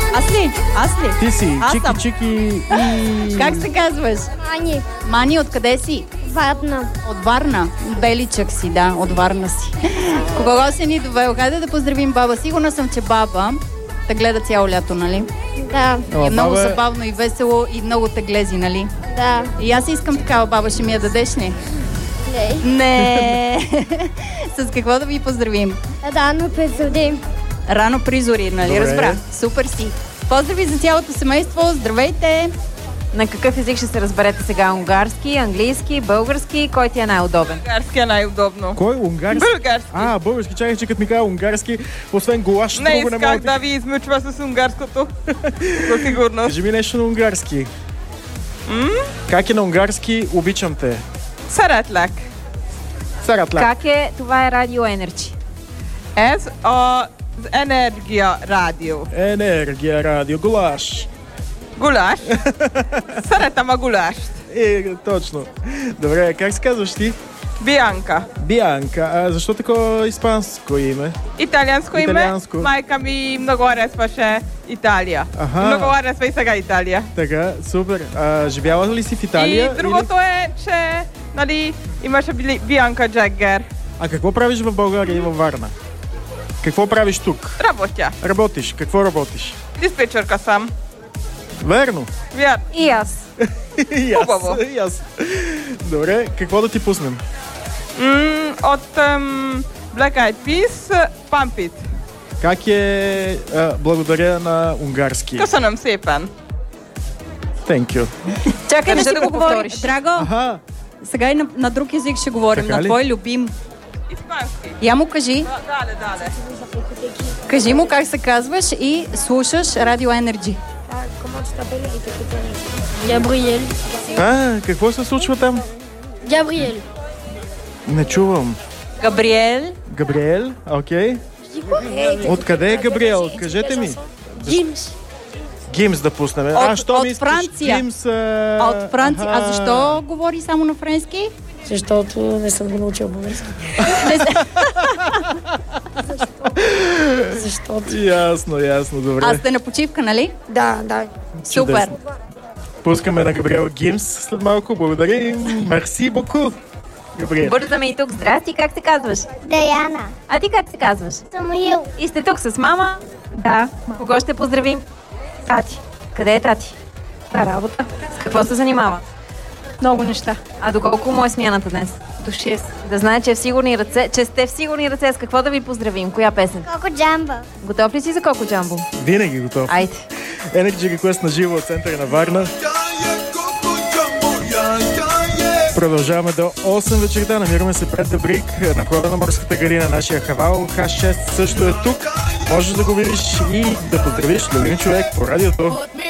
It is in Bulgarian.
Аз ли? Ти си. Аз съм. Чики и... Как се казваш? Мани. Мани, откъде си? Варна. От Варна. Беличък си, да, от Варна си. Кого си ни довел? Хайде да поздравим баба. Сигурна съм, че баба те гледа цяло лято, нали? Да. И е много забавно и весело и много те глези, нали? Да. И аз искам такава баба, ще ми я дадеш ли? Не. Не. С какво да ви поздравим? Рано призори. Рано призори, нали? Добре. Разбра. Супер си. Поздрави за цялото семейство. Здравейте! На какъв език ще се разберете сега? Унгарски, английски, български? Кой ти е най-удобен? Унгарски е най-удобно. Кой? Унгарски? Български. Български. Чакай, че като ми каза унгарски, освен голаш, Не друго не мога исках да ви измъчва с унгарското. Със сигурност. Кажи ми нещо на унгарски. Как е на унгарски? Обичам те. Szeretlek. Саратлак. Как е? Това е Радио Енерджи. Ez az Energia Rádió. Енергия, радио, голаш. Gulás. Szeretem a gulást. Точно. Добре, как се казваш ти? Bianca. Бианка. А защо такова испанско име? Италианско име. Италианско. Майка ми много харесваше Италия. Аха. Много харесва и сега Италия. Така, супер. Живяла ли си в Италия? И другото е, че нали, имаше Бианка Джаггер. А какво правиш в България и във Варна? Какво правиш тук? Работя. Работиш. Какво работиш? Диспетчерка съм. Верно. Вярно. И аз. И аз. Хубаво. И аз. Добре, какво да ти пуснем? От Black Eyed Peas, Pump It. Как е благодаря на унгарски? Köszönöm szépen. Thank you. Чакай да Държа си да го поговорим. повториш. Драго, Аха, сега и на друг език ще говорим. Така На ли? твой любим. Испански. Я му кажи. Дале. Кажи му как се казваш и слушаш Радио Енерджи. Габриел. какво се случва там? Габриел. Не чувам. Габриел. Габриел, окей. Откъде е Габриел? Кажете ми. Джимс. Гимс да пуснем. От ми искаш Франция. Гимс, От Франция. А защо говори само на френски? Защото не съм го научил български. Защото. Ясно, добре. А сте на почивка, нали? Да. Супер. Чудесно. Пускаме на Габриел Гимс след малко. Благодарим. Мерси боку. Габриел. Бързаме и тук. Здрасти, как се казваш? Даяна. А ти как се казваш? Самуил. И сте тук с мама? Да. Кого ще поздравим? Тати. Къде е тати? На работа. С какво се занимава? Много неща. А доколко му е смяната днес? До 6. Да знае, че сте в сигурни ръце. С какво да ви поздравим? Коя песен? Коко Джамба. Готов ли си за Коко Джамбо? Винаги готов. Айде. Energy Request на живо от центъра на Варна. Продължаваме до 8 вечерта. Намираме се пред Дъбрик, на входа на морската гарина. Нашия Хавал H6 също е тук. Можеш да го видиш и да поздравиш любим човек по радиото.